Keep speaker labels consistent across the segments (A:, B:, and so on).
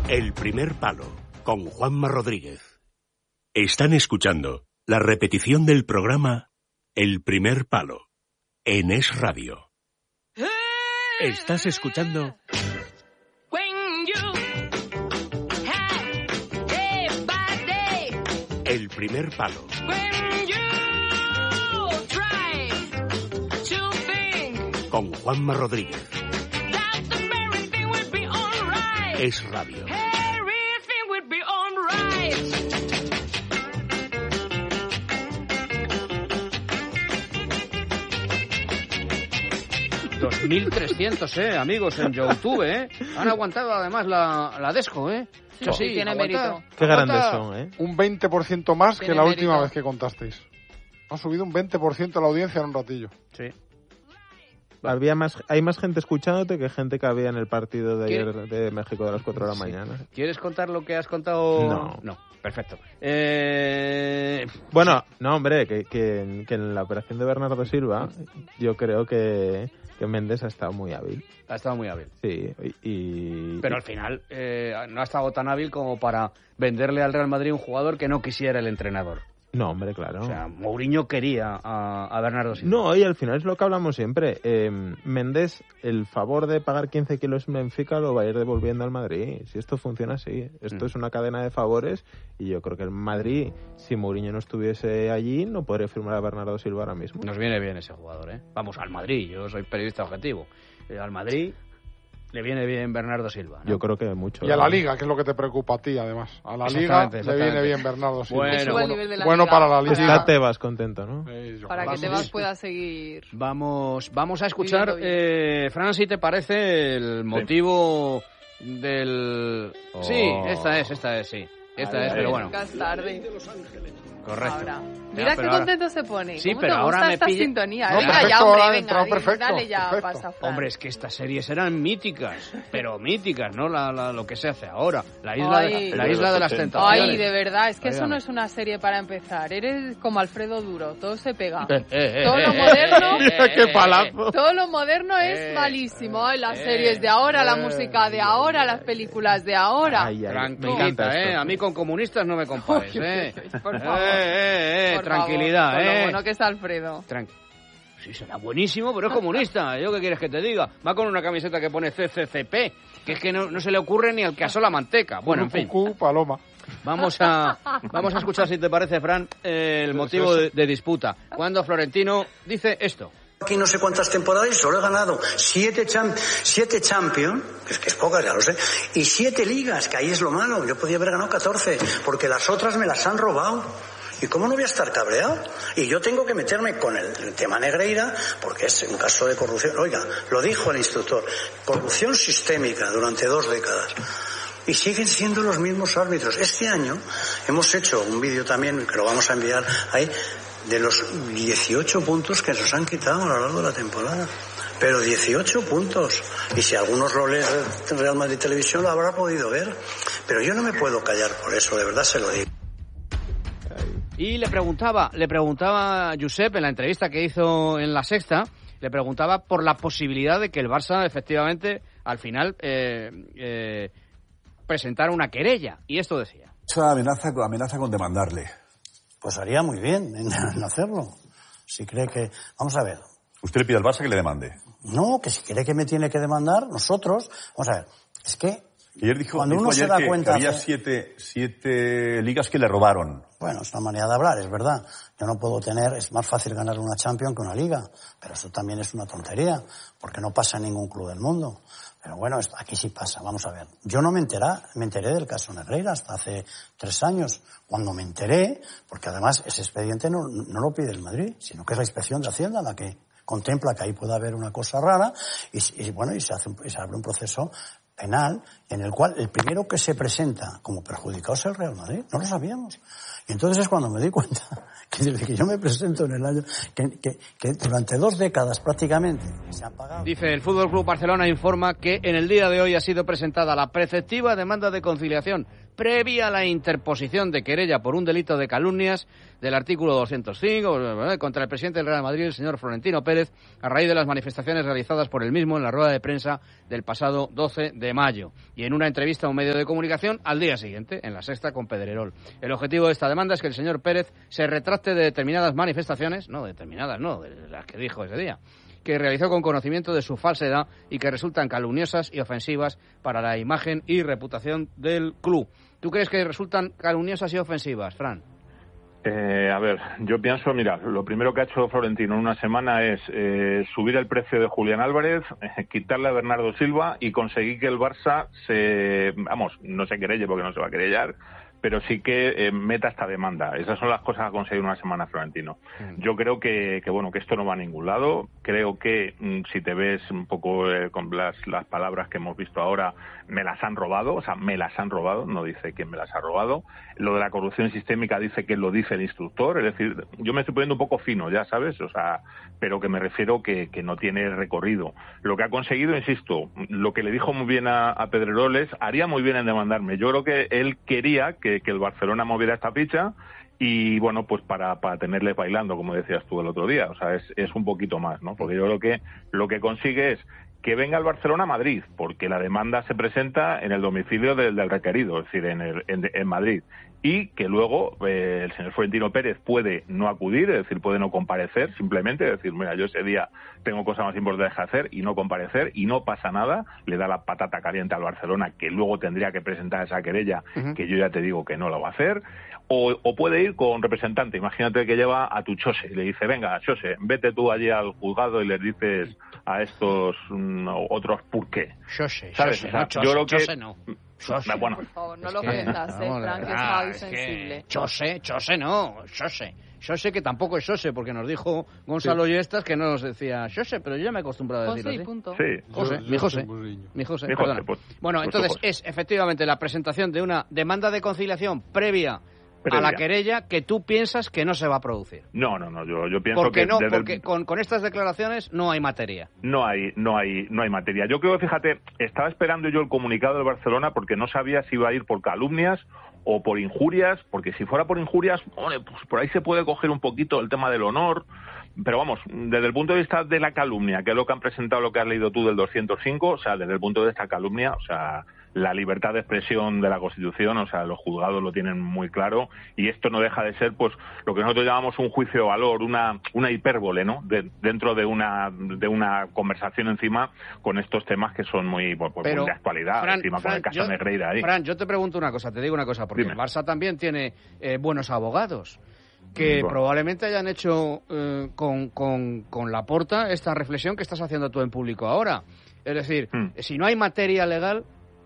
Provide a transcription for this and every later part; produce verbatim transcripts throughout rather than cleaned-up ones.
A: El primer palo, con Juanma Rodríguez. Están escuchando la repetición del programa El primer palo, en Es Radio. Estás escuchando... El primer palo. Con Juanma Rodríguez. Es Radio.
B: dos mil trescientos, eh, amigos, en YouTube, eh. Han aguantado además la, la Desco, eh.
C: Sí, sí, tiene
B: aguanta,
C: mérito.
D: Qué
B: aguanta.
D: grandes son, ¿eh?
E: Un veinte por ciento más
C: Tiene
E: que la
C: mérito.
E: última vez que contasteis. Ha subido un veinte por ciento la audiencia en un ratillo.
B: Sí.
D: Había más, hay más gente escuchándote que gente que había en el partido de ayer
B: ¿Quiere?
D: de México de las cuatro de la
B: Sí.
D: mañana.
B: ¿Quieres contar lo que has contado?
D: No.
B: No, perfecto. Eh...
D: Bueno, no, hombre, que, que, que en la operación de Bernardo Silva yo creo que, que Méndez ha estado muy hábil.
B: Ha estado muy hábil.
D: Sí, y... y-
B: Pero al final eh, no ha estado tan hábil como para venderle al Real Madrid un jugador que no quisiera el entrenador.
D: No, hombre, claro.
B: O sea, Mourinho quería a, a Bernardo Silva.
D: No, y al final es lo que hablamos siempre. Eh, Méndez, el favor de pagar quince kilos en Benfica lo va a ir devolviendo al Madrid. Si esto funciona así. Esto
B: Mm.
D: es una cadena de favores y yo creo que el Madrid, si Mourinho no estuviese allí, no podría firmar a Bernardo Silva ahora mismo.
B: Nos viene bien ese jugador, ¿eh? Vamos, al Madrid. Yo soy periodista objetivo. Eh, al Madrid le viene bien Bernardo Silva, ¿no?
D: Yo creo que mucho.
E: Y a la Liga, que es lo que te preocupa a ti, además. A la Liga
B: Exactamente,
E: le
B: exactamente.
E: viene bien Bernardo Silva.
B: Bueno,
C: Que suba el nivel de la
E: bueno
C: Liga.
E: para la Liga.
D: Está Tebas contento, ¿no?
E: Eh, yo
C: Para
E: creo
C: que
E: sí.
C: Tebas pueda seguir.
B: Vamos, vamos a escuchar,
C: Viviendo bien.
B: eh, Fran, si te parece, el motivo del...
D: Oh.
B: Sí, esta es, esta es, sí. Esta
D: Ay,
B: es,
D: ay.
B: pero bueno,
C: Nunca es tarde.
B: correcto.
C: Ahora.
B: Ya,
C: Mira
B: pero
C: qué
B: ahora-
C: contento se pone.
B: Sí,
C: ¿Cómo
B: pero
C: te
B: ahora
C: gusta
B: me
C: esta
B: pilla-
C: sintonía?
E: No,
C: venga
E: perfecto,
C: ya,
E: ahora
C: hombre,
E: ha
C: venga,
E: entrado
C: venga,
E: perfecto,
C: dale ya,
E: perfecto.
C: pasa, Fran.
B: Hombre, es que estas series eran míticas, pero míticas, ¿no? La, la- lo que se hace ahora. La isla,
C: Ay.
B: de, la isla de las tentaciones.
C: Ay, de verdad, es que eso
B: Óigame.
C: no es una serie para empezar. Eres como Alfredo Duro, todo se pega.
B: Eh, eh,
C: Todo
B: eh,
C: lo
B: eh,
C: moderno-
B: eh, eh,
D: ¡Qué
B: eh,
D: palazo!
C: Todo lo moderno es
B: Eh,
C: malísimo. Ay, las
B: eh,
C: series de ahora, la
B: eh,
C: música de ahora, las películas de ahora.
D: Ay, ay, me
B: Tranquilita,
D: encanta
B: ¿eh?
D: esto.
B: A mí con comunistas no me compares, ¿eh?
C: Por favor.
B: Eh, eh, eh,
C: Por
B: tranquilidad,
C: favor, con
B: ¿eh?
C: lo bueno que es Alfredo.
B: Tranqui- Sí, será buenísimo, pero es comunista. ¿Yo qué quieres que te diga? Va con una camiseta que pone C C C P, que es que no, no se le ocurre ni al que asó la manteca. Bueno, en fin.
E: Cucú, Paloma.
B: Vamos a, vamos a escuchar, si te parece, Fran, eh, el
E: Eso,
B: motivo
E: eso.
B: de, de disputa. Cuando Florentino dice esto.
F: Aquí no sé cuántas temporadas y solo he ganado siete, cham siete Champions, que es que es pocas, ya lo sé, y siete ligas, que ahí es lo malo. Yo podía haber ganado catorce, porque las otras me las han robado. ¿Y cómo no voy a estar cabreado? Y yo tengo que meterme con el, el tema Negreira, porque es un caso de corrupción. Oiga, lo dijo el instructor, corrupción sistémica durante dos décadas. Y siguen siendo los mismos árbitros. Este año hemos hecho un vídeo también, que lo vamos a enviar ahí, de los dieciocho puntos que nos han quitado a lo largo de la temporada. Pero dieciocho puntos. Y si algunos lo leen en Real Madrid Televisión lo habrá podido ver. Pero yo no me puedo callar por eso, de verdad se lo digo.
B: Y le preguntaba, le preguntaba a Josep en la entrevista que hizo en La Sexta, le preguntaba por la posibilidad de que el Barça efectivamente al final eh, eh, presentara una querella. Y esto decía.
G: Esa amenaza, amenaza con demandarle.
F: Pues haría muy bien en, en hacerlo. Si cree que... Vamos a ver.
G: Usted le pide al Barça que le demande.
F: No, que si cree que me tiene que demandar, nosotros... Vamos a ver. Es que...
G: Ayer dijo,
F: Cuando
G: dijo
F: uno
G: ayer
F: se da
G: que,
F: cuenta
G: que había
F: hace-
G: siete, siete ligas que le robaron.
F: Bueno, es una manera de hablar, es verdad. Yo no puedo tener... Es más fácil ganar una Champions que una Liga. Pero eso también es una tontería. Porque no pasa en ningún club del mundo. Pero bueno, esto- aquí sí pasa. Vamos a ver. Yo no me enteré, me enteré del caso Negreira hasta hace tres años. Cuando me enteré, porque además ese expediente no, no lo pide el Madrid, sino que es la Inspección de Hacienda la que contempla que ahí puede haber una cosa rara y, y bueno, y se hace un, y se abre un proceso penal en el cual el primero que se presenta como perjudicado es el Real Madrid. No lo sabíamos. Y entonces es cuando me di cuenta Desde que yo me presento en el año, que, que, que durante dos décadas prácticamente se han pagado.
B: Dice, el Fútbol Club Barcelona informa que en el día de hoy ha sido presentada la preceptiva demanda de conciliación previa a la interposición de querella por un delito de calumnias del artículo doscientos cinco contra el presidente del Real Madrid, el señor Florentino Pérez, a raíz de las manifestaciones realizadas por él mismo en la rueda de prensa del pasado doce de mayo y en una entrevista a un medio de comunicación al día siguiente, en La Sexta, con Pedrerol. El objetivo de esta demanda es que el señor Pérez se retracte de determinadas manifestaciones, no, determinadas no, de las que dijo ese día, que realizó con conocimiento de su falsedad y que resultan calumniosas y ofensivas para la imagen y reputación del club. ¿Tú crees que resultan calumniosas y ofensivas, Fran?
H: Eh, a ver, yo pienso, mira, lo primero que ha hecho Florentino en una semana es eh, subir el precio de Julián Álvarez, eh, quitarle a Bernardo Silva y conseguir que el Barça se, vamos, no se querelle porque no se va a querellar, pero sí que eh, meta esta demanda. Esas son las cosas que ha conseguido en una semana Florentino. Mm. Yo creo que, que, bueno, que esto no va a ningún lado. Creo que, mm, si te ves un poco eh, con las, las palabras que hemos visto ahora, me las han robado, o sea, me las han robado, no dice quién me las ha robado. Lo de la corrupción sistémica dice que lo dice el instructor, es decir, yo me estoy poniendo un poco fino, ya sabes, o sea, pero que me refiero que, que no tiene recorrido. Lo que ha conseguido, insisto, lo que le dijo muy bien a, a Pedrerol es, haría muy bien en demandarme. Yo creo que él quería que, que el Barcelona moviera esta ficha y, bueno, pues para, para tenerle bailando, como decías tú el otro día, o sea, es, es un poquito más, ¿no? Porque yo creo que lo que consigue es que venga el Barcelona a Madrid, porque la demanda se presenta en el domicilio del, del requerido, es decir, en, el, en, en Madrid, y que luego eh, el señor Florentino Pérez puede no acudir, es decir, puede no comparecer, simplemente, es decir, mira, yo ese día tengo cosas más importantes que hacer y no comparecer, y no pasa nada, le da la patata caliente al Barcelona, que luego tendría que presentar esa querella, uh-huh. que yo ya te digo que no lo va a hacer, o, o puede ir con representante, imagínate que lleva a tu Chose, y le dice, venga, Chose, vete tú allí al juzgado y les dices a estos um, otros por qué.
B: Chose,
H: ¿sabes?
B: Chose,
H: o sea,
B: no, Chose,
H: yo creo que...
B: Chose no. Chose.
H: Bueno,
C: por favor, no
B: es
C: lo
B: que,
C: ofendas, eh,
B: no,
C: Fran, que es
B: ah,
C: muy
B: es
C: sensible.
B: Que Chose, Chose no, Chose. Chose que tampoco es Chose, porque nos dijo Gonzalo sí. Yestas que no nos decía Chose, pero yo ya me he acostumbrado a decirlo
C: José,
B: así.
C: Punto.
H: Sí.
B: José, mi José, mi José,
H: mi José pues,
B: bueno,
H: pues
B: entonces
H: José.
B: Es efectivamente la presentación de una demanda de conciliación previa a la querella que tú piensas que no se va a producir.
H: No, no, no, yo, yo pienso
B: porque
H: que...
B: no,
H: desde
B: porque
H: el...
B: con, con estas declaraciones no hay materia.
H: No hay, no hay, no hay materia. Yo creo que, fíjate, estaba esperando yo el comunicado del Barcelona porque no sabía si iba a ir por calumnias o por injurias, porque si fuera por injurias, bueno, pues por ahí se puede coger un poquito el tema del honor, pero vamos, desde el punto de vista de la calumnia, que es lo que han presentado, lo que has leído tú del doscientos cinco, o sea, desde el punto de vista calumnia, o sea, la libertad de expresión de la Constitución, o sea, los juzgados lo tienen muy claro, y esto no deja de ser, pues, lo que nosotros llamamos un juicio de valor, una una hipérbole, ¿no?, de, dentro de una de una conversación encima con estos temas que son muy, pues,
B: Pero,
H: muy de actualidad,
B: Fran,
H: encima
B: Fran,
H: con el caso
B: yo,
H: Negreira ahí.
B: Fran, yo te pregunto una cosa, te digo una cosa, porque
H: Dime.
B: el Barça también tiene eh, buenos abogados, que
H: bueno.
B: probablemente hayan hecho eh, con, con, con Laporta esta reflexión que estás haciendo tú en público ahora. Es decir,
H: mm.
B: si no hay materia legal,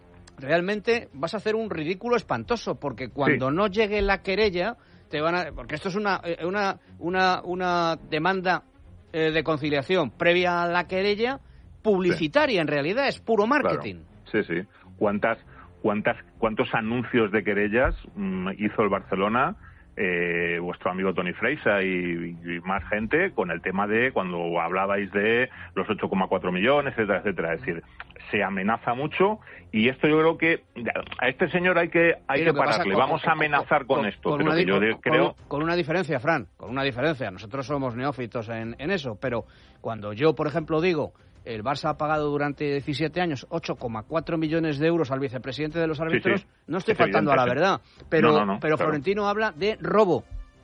B: realmente vas a hacer un ridículo espantoso, porque cuando
H: sí.
B: no llegue la querella, te van a, porque esto es una, una, una, una demanda eh, de conciliación previa a la querella publicitaria, sí. en realidad es puro marketing.
H: Claro. Sí, sí. ¿Cuántas, cuántas, cuántos anuncios de querellas mmm, hizo el Barcelona? Eh, vuestro amigo Toni Freisa y, y más gente con el tema de cuando hablabais de los ocho coma cuatro millones, etcétera, etcétera. Es decir, se amenaza mucho y esto yo creo que a este señor hay que hay que, que pararle. Con, Vamos con, a amenazar con, con esto.
B: Con
H: pero
B: una,
H: que yo
B: con,
H: creo...
B: con una diferencia, Fran, con una diferencia. Nosotros somos neófitos en, en eso, pero cuando yo, por ejemplo, digo el Barça ha pagado durante diecisiete años ocho coma cuatro millones de euros al vicepresidente de los árbitros, sí, sí. no estoy es faltando evidente. a la verdad, pero, no, no, no, pero claro. Florentino habla de robo.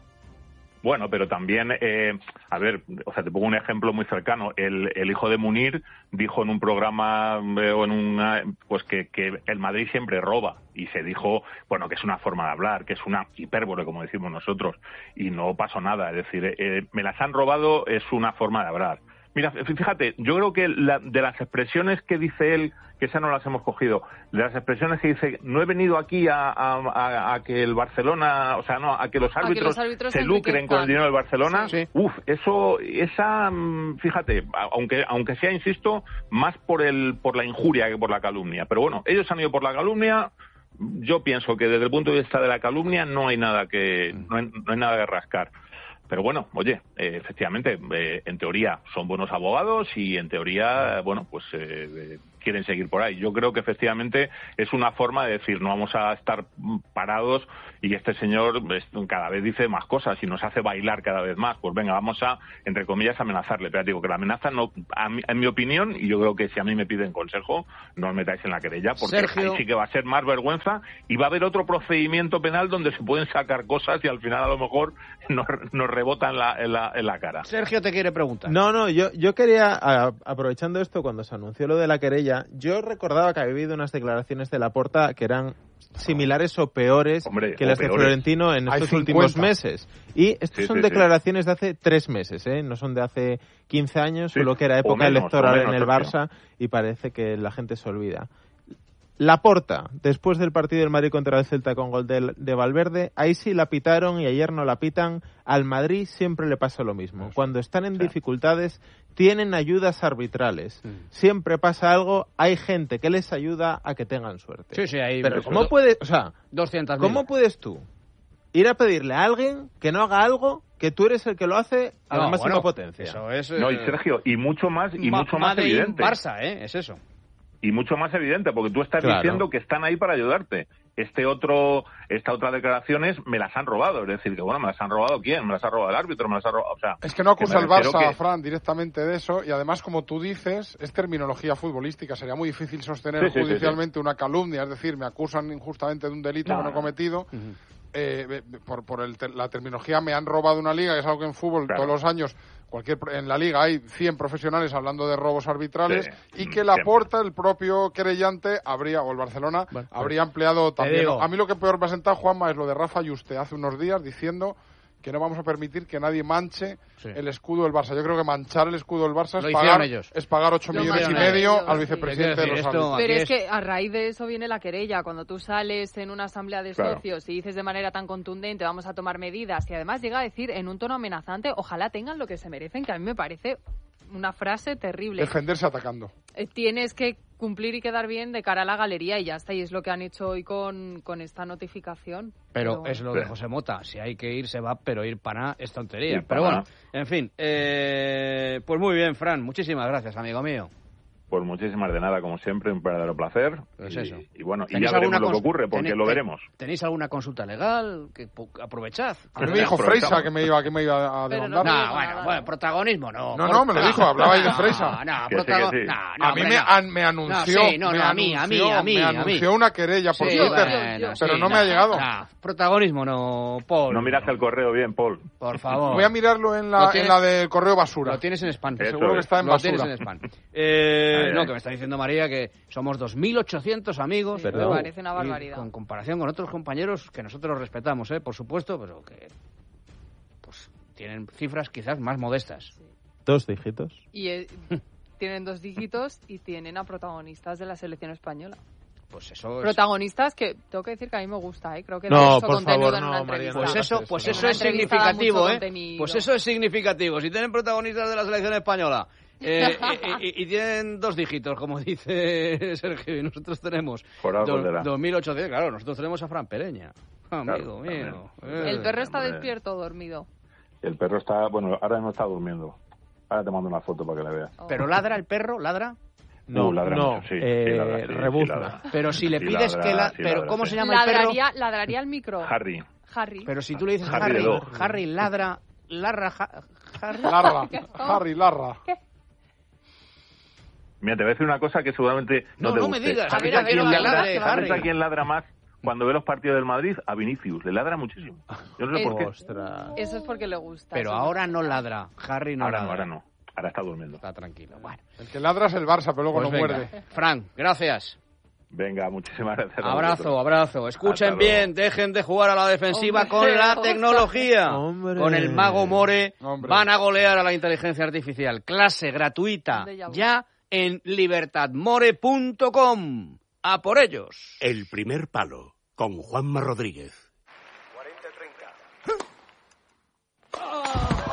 H: Bueno, pero también, eh, a ver, o sea, te pongo un ejemplo muy cercano. El, el hijo de Munir dijo en un programa eh, o en una, pues que, que el Madrid siempre roba y se dijo, bueno, que es una forma de hablar, que es una hipérbole, como decimos nosotros, y no pasó nada. Es decir, eh, me las han robado es una forma de hablar. Mira, fíjate, yo creo que la, de las expresiones que dice él, que esas no las hemos cogido, de las expresiones que dice, no he venido aquí a, a, a que el Barcelona, o sea, no, a que los árbitros, que los árbitros se lucren con el dinero del Barcelona, sí. Uf, eso, esa, fíjate, aunque aunque sea, insisto, más por el por la injuria que por la calumnia, pero bueno, ellos han ido por la calumnia. Yo pienso que desde el punto de vista de la calumnia no hay nada que no hay, no hay nada que rascar. Pero bueno, oye, eh, efectivamente, eh, en teoría son buenos abogados y en teoría, bueno, pues eh, quieren seguir por ahí. Yo creo que efectivamente es una forma de decir, no vamos a estar parados y este señor cada vez dice más cosas y nos hace bailar cada vez más. Pues venga, vamos a, entre comillas, amenazarle. Pero digo que la amenaza, no, a mí, en mi opinión, y yo creo que si a mí me piden consejo, no os metáis en la querella, porque
B: Sergio...
H: ahí sí que va a ser más vergüenza y va a haber otro procedimiento penal donde se pueden sacar cosas y al final a lo mejor nos, nos rebota en la, en, la, en la cara.
B: Sergio te quiere preguntar.
D: No, no, yo, yo quería, a, aprovechando esto, cuando se anunció lo de la querella, yo recordaba que había habido unas declaraciones de Laporta que eran similares o peores
H: Hombre,
D: que
H: o
D: las
H: peores.
D: de Florentino en
E: Hay
D: estos
E: cincuenta.
D: últimos meses. Y estas
H: Sí,
D: son
H: sí,
D: declaraciones de hace tres meses, ¿eh? No son de hace quince años,
H: Sí,
D: solo que era
H: o
D: época
H: menos,
D: electoral
H: o menos,
D: en el
H: Sergio.
D: Barça y parece que la gente se olvida. Laporta, después del partido del Madrid contra el Celta con gol de, de Valverde, ahí sí la pitaron y ayer no la pitan. Al Madrid siempre le pasa lo mismo. Cuando están en
H: Sí.
D: dificultades, tienen ayudas arbitrales.
B: Mm.
D: Siempre pasa algo, hay gente que les ayuda a que tengan suerte.
B: Sí, sí, ahí...
D: Pero ¿cómo puedes, o sea,
B: doscientas mil.
D: cómo puedes tú ir a pedirle a alguien que no haga algo que tú eres el que lo hace a la
B: No,
D: máxima
B: bueno,
D: potencia?
B: Eso es...
H: No, y
B: eh,
H: Sergio, y mucho más, y
B: ma-
H: mucho más
B: Made in
H: evidente.
B: Barça, ¿eh? Es eso.
H: Y mucho más evidente, porque tú estás
D: Claro.
H: diciendo que están ahí para ayudarte. Este otro, esta otra declaraciones me las han robado. Es decir, que bueno, ¿me las han robado quién? ¿Me las ha robado el árbitro? ¿Me las ha robado? O sea,
E: Es que no acusa
H: que
E: al
H: me refiero
E: Barça,
H: que-
E: Fran, directamente de eso, y además, como tú dices, es terminología futbolística. Sería muy difícil sostener
H: Sí, sí, sí,
E: judicialmente una calumnia, es decir, me acusan injustamente de un delito
H: No,
E: que no he
H: no.
E: cometido.
B: Ujú.
E: Eh, por por el te- la terminología me han robado una liga, que es algo que en fútbol
H: Claro.
E: todos los años, cualquier pro- en la liga hay cien profesionales hablando de robos arbitrales,
H: Sí,
E: y que
H: siempre.
E: Laporta, el propio querellante, habría, o el Barcelona,
B: Bueno,
E: habría empleado también.
B: digo.
E: A mí lo que peor me ha sentado, Juanma, es lo de Rafa Yuste hace unos días diciendo que no vamos a permitir que nadie manche
B: Sí.
E: el escudo del Barça. Yo creo que manchar el escudo del Barça
B: Lo
E: es
B: hicieron
E: pagar,
B: ellos.
E: es pagar ocho
C: Lo
E: millones y
C: hicieron
E: medio
C: ellos,
E: al
C: sí.
E: vicepresidente
B: Hay que
E: de los
B: decir, esto-
E: árbitros.
C: Pero
B: Aquí
C: es que a raíz de eso viene la querella. Cuando tú sales en una asamblea de
H: Claro.
C: socios y dices de manera tan contundente vamos a tomar medidas y además llega a decir en un tono amenazante ojalá tengan lo que se merecen, que a mí me parece una frase terrible.
E: Defenderse atacando.
C: Eh, Tienes que cumplir y quedar bien de cara a la galería y ya está. Y es lo que han hecho hoy con, con esta notificación.
B: Pero es lo de
H: Sí.
B: José Mota. Si hay que ir, se va, pero ir para nada es tontería.
H: Ir
B: Pero
H: para
B: bueno, en fin. Eh, pues muy bien, Fran. Muchísimas gracias, amigo mío.
H: Pues muchísimas de nada, como siempre, un verdadero placer.
B: Pues
H: y,
B: eso.
H: y bueno, y
B: ¿Tenéis
H: ya veremos
B: alguna
H: lo que
B: cons-
H: ocurre, porque
B: tenéis-
H: lo
B: te-
H: veremos.
B: ¿Tenéis alguna consulta legal? Que po- aprovechad.
E: A mí me dijo
H: Aprovechamos.
E: Freisa que me iba, que me iba a
C: Pero
E: demandar.
C: no
B: No,
C: digo
B: bueno,
C: nada,
B: bueno,
C: ¿no?
B: protagonismo no.
E: No, no, me lo dijo, hablaba ahí de Freisa.
B: No, no,
H: Que sí,
B: protago-
H: que sí.
B: no, no,
E: a mí
B: hombre,
E: me,
B: no.
E: an- me anunció,
B: No, sí, no,
E: me
B: no, a mí, a mí,
E: anunció-
B: a mí,
E: me
B: a mí.
E: anunció una querella por
B: Sí,
E: Twitter,
B: bueno,
E: pero
B: sí,
E: no me ha llegado.
B: no, protagonismo no, Paul.
H: No miraste el correo bien, Paul.
B: Por favor.
E: Voy a mirarlo en
B: Lo
E: la,
B: tienes-
E: en la del correo basura.
B: Lo tienes en spam.
H: Eso
E: Seguro que
H: es.
E: está en
B: Lo tienes
E: basura.
B: en spam. Eh,
H: Ay,
B: no,
H: ay.
B: que me está diciendo María que somos dos mil ochocientos amigos.
C: Sí, me
D: Perdón.
C: parece una
B: Y
C: barbaridad.
B: con comparación con otros compañeros que nosotros respetamos, ¿eh? Por supuesto, pero que pues tienen cifras quizás más modestas.
D: Dos dígitos.
C: Y eh, tienen dos dígitos y tienen a protagonistas de la selección española.
B: Pues eso es...
C: Protagonistas que tengo que decir que a mí me gusta, ¿eh? Creo que
D: No,
C: da mucho
D: por
C: contenido
D: favor,
C: en una
D: no, María,
C: entrevista.
D: no
B: Pues
D: digas
B: eso,
D: eso.
B: pues
C: En
B: eso
C: una
B: es
C: entrevista da
B: significativo,
C: mucho
B: ¿eh?
C: contenido.
B: Pues eso es significativo. Si tienen protagonistas de la selección española eh, y, y- y tienen dos dígitos, como dice Sergio, y nosotros tenemos
H: Por algo
B: do-
H: será.
B: dos mil ochocientos, claro, nosotros tenemos a Fran Pereña, amigo
H: Claro,
B: mío.
H: también.
B: Eh.
C: El perro está
H: hombre.
C: despierto o dormido.
H: El perro está, bueno, ahora no está durmiendo. Ahora te mando una foto para que la veas.
C: Oh.
B: Pero ladra el perro, ladra.
D: No,
H: Uh, ladra
D: no,
H: mucho, sí,
D: eh,
H: sí, ladra, sí, sí,
D: rebuzna.
H: ladra.
B: Pero si le
H: Sí,
B: pides
H: ladra,
B: que la...
H: sí,
B: pero
H: ladra,
B: ¿cómo
H: sí.
B: se llama el perro?
C: Ladraría, ladraría al micro.
H: Harry.
C: Harry.
B: Pero si tú le dices
H: Harry
B: Harry,
H: de Dog.
B: Harry ladra, ladra, ja- Harry.
E: Larra,
C: ¿Qué?
E: Harry, Larra.
H: Mira, te voy a decir una cosa que seguramente no,
B: No,
H: te
B: no me
H: guste.
B: digas.
H: ¿Sabes
C: A ver, a
H: a quién
C: ver, a ver,
H: ladra-
C: a ver,
H: ¿sabes
B: Harry.
H: a quién ladra más cuando ve los partidos del Madrid? A Vinicius. Le ladra muchísimo. Yo no sé
C: Eh,
H: por qué.
D: Ostras.
C: Eso es porque le gusta.
B: Pero
C: eso
B: ahora
C: es
B: no
C: verdad.
B: ladra. Harry no
H: Ahora
B: ladra.
H: no, ahora no. Ahora está durmiendo.
B: Está tranquilo. Bueno,
E: El que ladra es el Barça, pero luego
B: pues
E: no
B: venga.
E: muerde.
B: Frank, gracias.
H: Venga, muchísimas gracias. a
B: Abrazo,
H: vosotros.
B: abrazo. Escuchen
H: Hasta luego.
B: bien, dejen de jugar a la defensiva
C: Hombre,
B: con la
C: hombre.
B: tecnología.
D: Hombre.
B: Con el mago More
E: Hombre.
B: van a golear a la inteligencia artificial. Clase gratuita
C: Déjà vu.
B: ya en libertad more punto com. A por ellos.
A: El primer palo con Juanma Rodríguez.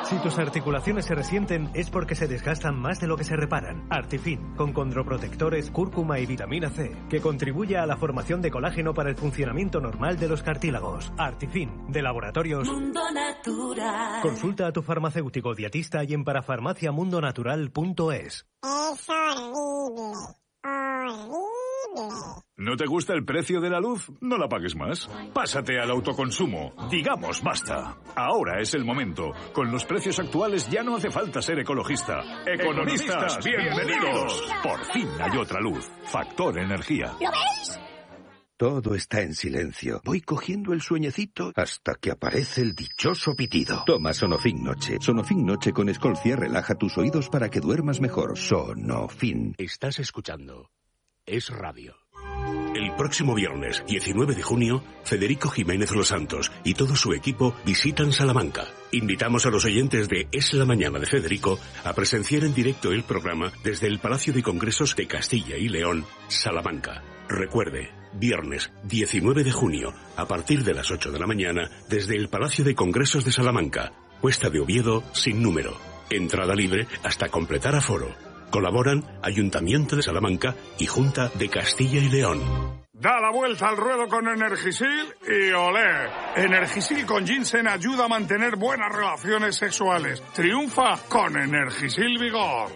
I: Si tus articulaciones se resienten es porque se desgastan más de lo que se reparan. Artifin, con condroprotectores, cúrcuma y vitamina C, que contribuye a la formación de colágeno para el funcionamiento normal de los cartílagos. Artifin, de Laboratorios
J: Mundo Natural.
I: Consulta a tu farmacéutico dietista y en parafarmaciamundonatural punto es.
K: Es horrible, horrible.
L: ¿No te gusta el precio de la luz? No la pagues más. Pásate al autoconsumo. Digamos basta. Ahora es el momento. Con los precios actuales ya no hace falta ser ecologista. Economistas, bienvenidos. Por fin hay otra luz. Factor Energía.
K: ¿Lo veis?
M: Todo está en silencio. Voy cogiendo el sueñecito hasta que aparece el dichoso pitido. Toma Sonofin Noche. Sonofin Noche con Escolcia relaja tus oídos para que duermas mejor. Sonofin.
A: Estás escuchando Es Radio. El próximo viernes, diecinueve de junio, Federico Jiménez Los Santos y todo su equipo visitan Salamanca. Invitamos a los oyentes de Es la Mañana de Federico a presenciar en directo el programa desde el Palacio de Congresos de Castilla y León, Salamanca. Recuerde, viernes diecinueve de junio, a partir de las ocho de la mañana, desde el Palacio de Congresos de Salamanca, Cuesta de Oviedo, sin número. Entrada libre hasta completar aforo. Colaboran Ayuntamiento de Salamanca y Junta de Castilla y León.
N: Da la vuelta al ruedo con Energisil y olé. Energisil con ginseng ayuda a mantener buenas relaciones sexuales. Triunfa con Energisil Vigor.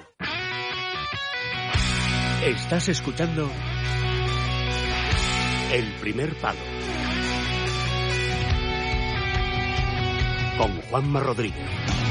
A: Estás escuchando El Primer Palo con Juanma Rodríguez.